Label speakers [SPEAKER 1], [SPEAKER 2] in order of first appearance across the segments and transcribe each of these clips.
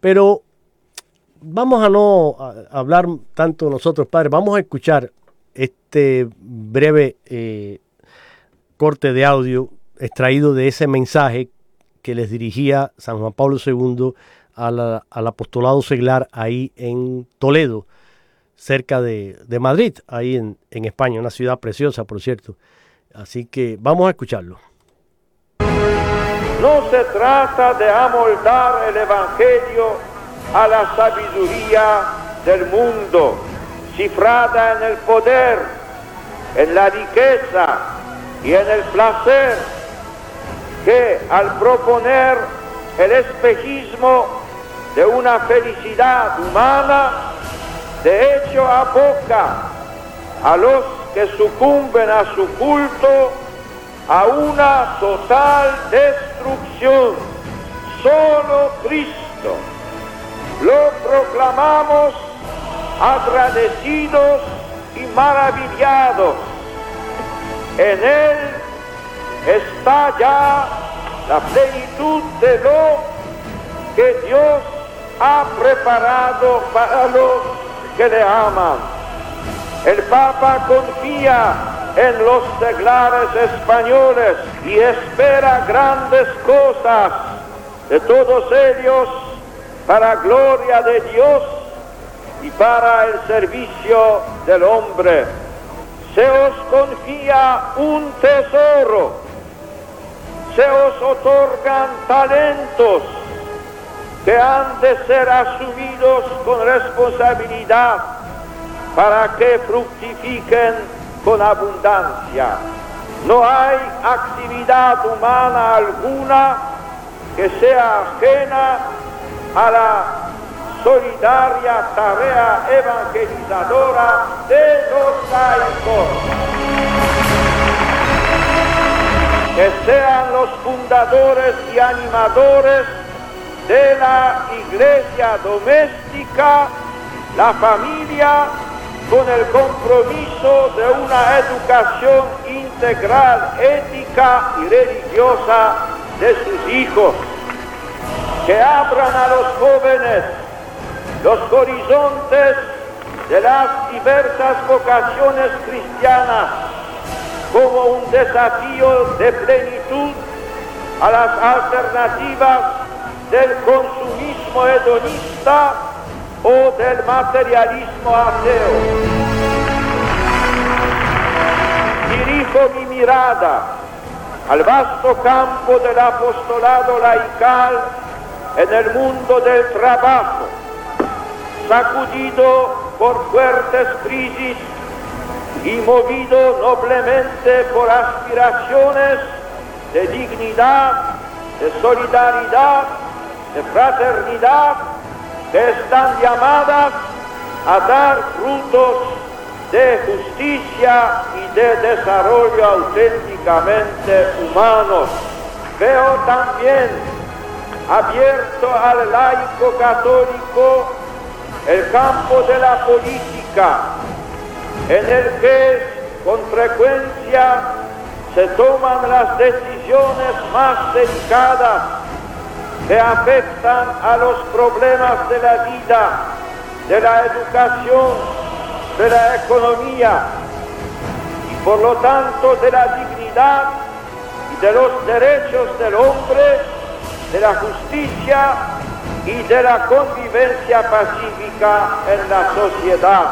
[SPEAKER 1] Pero vamos a no hablar tanto nosotros, padre. Vamos a escuchar este breve corte de audio extraído de ese mensaje que les dirigía San Juan Pablo II al apostolado seglar ahí en Toledo, cerca de Madrid, ahí en España, una ciudad preciosa, por cierto. Así que vamos a escucharlo.
[SPEAKER 2] No se trata de amoldar el Evangelio a la sabiduría del mundo, cifrada en el poder, en la riqueza y en el placer, que al proponer el espejismo de una felicidad humana, de hecho aboca a los que sucumben a su culto a una total destrucción. Solo Cristo. Lo proclamamos agradecidos y maravillados. En Él está ya la plenitud de lo que Dios ha preparado para los que le aman. El Papa confía en los seglares españoles y espera grandes cosas de todos ellos para gloria de Dios y para el servicio del hombre. Se os confía un tesoro, se os otorgan talentos que han de ser asumidos con responsabilidad para que fructifiquen con abundancia. No hay actividad humana alguna que sea ajena a la solidaria tarea evangelizadora de los laicos. Que sean los fundadores y animadores de la iglesia doméstica, la familia, con el compromiso de una educación integral, ética y religiosa de sus hijos. Que abran a los jóvenes los horizontes de las diversas vocaciones cristianas como un desafío de plenitud a las alternativas del consumismo hedonista o del materialismo ateo. Dirijo mi mirada al vasto campo del apostolado laical en el mundo del trabajo, sacudido por fuertes crisis y movido noblemente por aspiraciones de dignidad, de solidaridad, de fraternidad, que están llamadas a dar frutos de justicia y de desarrollo auténticamente humanos. Veo también abierto al laico católico el campo de la política, en el que con frecuencia se toman las decisiones más delicadas que afectan a los problemas de la vida, de la educación, de la economía y por lo tanto de la dignidad y de los derechos del hombre, de la justicia y de la convivencia pacífica en la sociedad.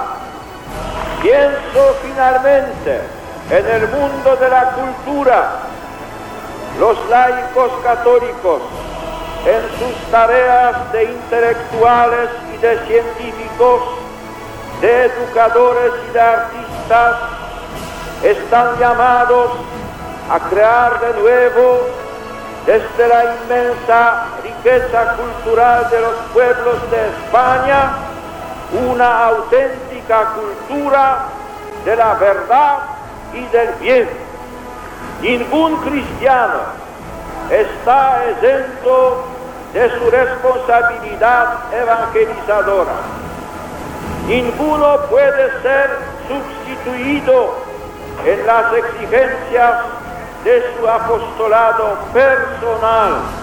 [SPEAKER 2] Pienso finalmente en el mundo de la cultura. Los laicos católicos, en sus tareas de intelectuales y de científicos, de educadores y de artistas, están llamados a crear de nuevo, desde la inmensa riqueza cultural de los pueblos de España, una auténtica cultura de la verdad y del bien. Ningún cristiano está exento de su responsabilidad evangelizadora. Ninguno puede ser sustituido en las exigencias de su apostolado personal.